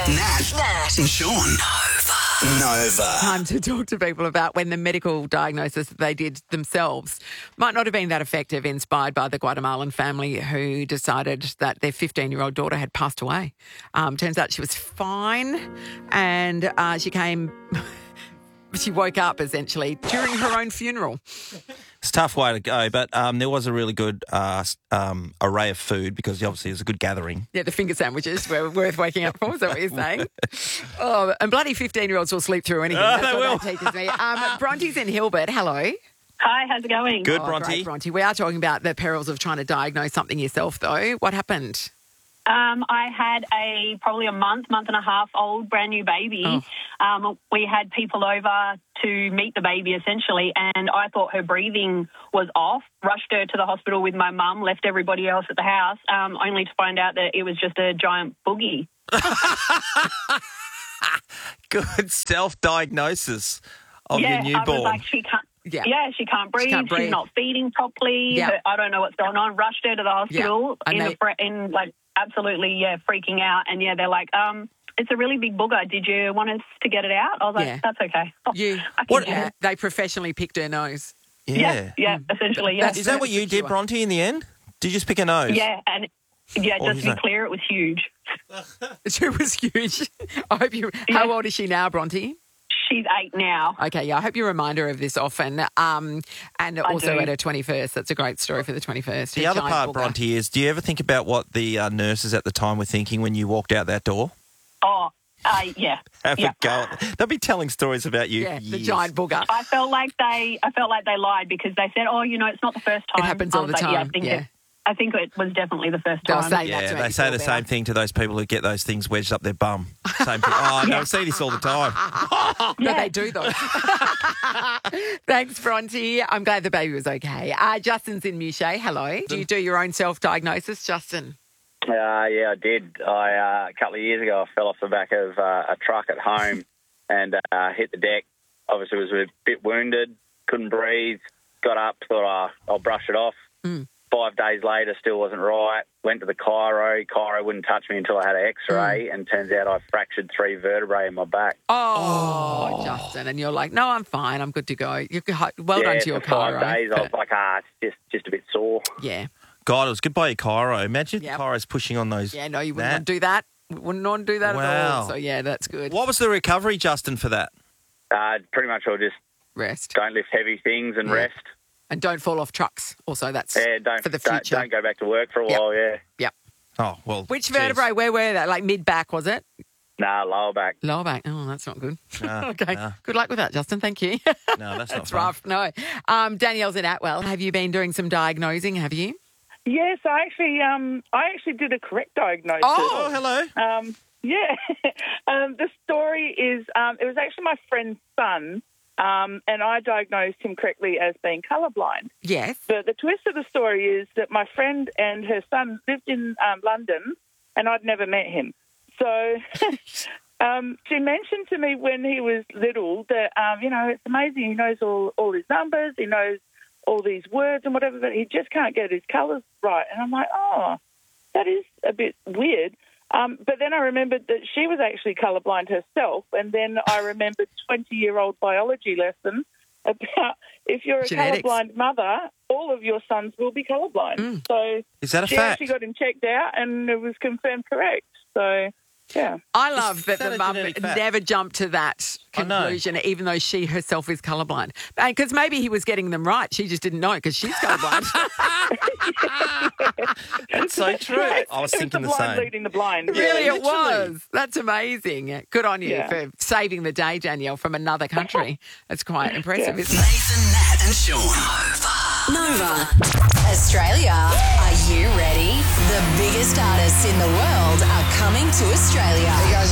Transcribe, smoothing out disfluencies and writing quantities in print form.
Nat and Sean. Nova. Time to talk to people about when the medical diagnosis that they did themselves might not have been that effective, inspired by the Guatemalan family who decided that their 15-year-old daughter had passed away. Turns out she was fine and she woke up essentially during her own funeral. It's a tough way to go, but there was a really good array of food because obviously it was a good gathering. Yeah, the finger sandwiches were worth waking up for, is that what you're saying? Oh, and bloody 15-year-olds will sleep through anything. That's what that teaches me. Bronte's in Hilbert. Hello. Hi, how's it going? Good, Bronte. Great, Bronte. We are talking about the perils of trying to diagnose something yourself, though. What happened? I had probably a month and a half old brand new baby. We had people over to meet the baby essentially, and I thought her breathing was off, rushed her to the hospital with my mum, left everybody else at the house, only to find out that it was just a giant boogie. Good self-diagnosis of your newborn. I was like, she can't breathe. She's not feeding properly. Yeah. I don't know what's going on. Rushed her to the hospital absolutely freaking out. And they're like, it's a really big booger. Did you want us to get it out? I was like, that's okay. They professionally picked her nose. Yeah. Essentially, yeah. Is that what you did, Bronte, in the end? Did you just pick a nose? Yeah, and just to be clear, it was huge. It was huge. How old is she now, Bronte? She's 8 now. Okay, yeah, I hope you remind her of this often. And also at her 21st. That's a great story for the 21st. The other part, Bronte, is do you ever think about what the nurses at the time were thinking when you walked out that door? Oh, yeah. Have a go. They'll be telling stories about you. Yeah, the giant booger. I felt like they lied because they said, it's not the first time. It happens all the time. I think it was definitely the first time. They say the same thing to those people who get those things wedged up their bum. Same thing. I see this all the time. No, they do though. Thanks, Bronte. I'm glad the baby was okay. Justin's in Muche. Hello. Do you do your own self-diagnosis, Justin? Yeah, I did. A couple of years ago, I fell off the back of a truck at home and hit the deck. Obviously, was a bit wounded, couldn't breathe, got up, thought I'll brush it off. 5 days later, still wasn't right. Went to the chiro. Chiro wouldn't touch me until I had an X-ray, and turns out I fractured 3 vertebrae in my back. Oh, Justin, and you're like, no, I'm fine. I'm good to go. Well done to your chiro. 5 days, I was like, it's just a bit sore. Yeah. God, it was goodbye your chiro. Imagine the chiro's pushing on those. Yeah, no, you wouldn't want to do that. Wouldn't want to do that at all. So, yeah, that's good. What was the recovery, Justin, for that? Pretty much I'll just rest. Don't lift heavy things and rest. And don't fall off trucks. Also, that's for the future. Don't go back to work for a while, Yep. Oh, well. Which vertebrae, where were they? Like mid-back, was it? Nah, lower back. Lower back. Oh, that's not good. Okay. Nah. Good luck with that, Justin. Thank you. No, that's not That's rough. No. Danielle's in Atwell. Have you been doing some diagnosing, have you? Yes, I actually did a correct diagnosis. Oh, hello. Yeah. The story is it was actually my friend's son, and I diagnosed him correctly as being colourblind. Yes. But the twist of the story is that my friend and her son lived in London, and I'd never met him. So she mentioned to me when he was little that, it's amazing. He knows all his numbers. He knows all these words and whatever, but he just can't get his colours right. And I'm like, that is a bit weird. But then I remembered that she was actually colourblind herself, and then I remembered 20-year-old biology lesson about if you're a colourblind mother, all of your sons will be colourblind. So is that a she fact? actually got him checked out, and it was confirmed correct. So, yeah. I love that the mum never jumped to that conclusion, even though she herself is colourblind. Because maybe he was getting them right. She just didn't know because she's colourblind. That's so true. I was thinking the same. Leading the blind. Really, it was. That's amazing. Good on you for saving the day, Danielle, from another country. That's quite impressive, isn't it? Nathan, Nat and Sean. Nova. Australia, are you ready? The biggest artists in the world are coming to Australia.